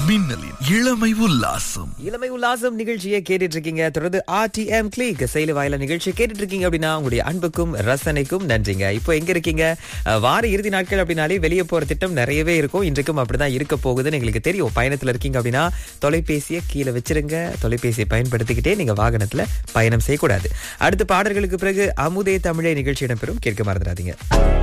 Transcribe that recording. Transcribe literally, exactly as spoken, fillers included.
மின்னலின் இளமை உல்லாசம். இளமை உல்லாசம் நிகழ்ச்சியை கேட்டுட்டு இருக்கீங்க. தொடர்ந்து ஆர்டிஎம் கிளிக் செயலி வாயில நிகழ்ச்சி கேட்டுட்டு இருக்கீங்க அப்படின்னா உங்களுடைய அன்புக்கும் ரசனைக்கும் நன்றிங்க. இப்போ எங்க இருக்கீங்க? அஹ், வார இறுதி நாட்கள் அப்படின்னாலே வெளியே போற திட்டம் நிறையவே இருக்கும். இன்றைக்கும் அப்படிதான் இருக்க போகுதுன்னு எங்களுக்கு தெரியும். பயணத்துல இருக்கீங்க அப்படின்னா தொலைபேசியை கீழே வச்சிருங்க. தொலைபேசியை பயன்படுத்திக்கிட்டே நீங்க வாகனத்துல பயணம் செய்யக்கூடாது. அடுத்த பாடல்களுக்கு பிறகு அமுதே தமிழே நிகழ்ச்சி இடம்பெறும். கேட்க மறந்துடாதீங்க.